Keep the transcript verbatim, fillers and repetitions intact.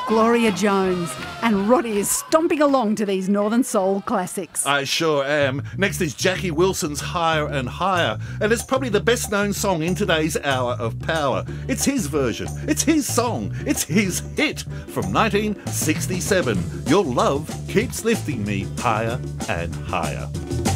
Gloria Jones. And Roddy is stomping along to these Northern Soul classics. I sure am. Next is Jackie Wilson's Higher and Higher, and it's probably the best known song in today's hour of power. It's his version, it's his song, it's his hit from nineteen sixty-seven. Your love keeps lifting me higher and higher.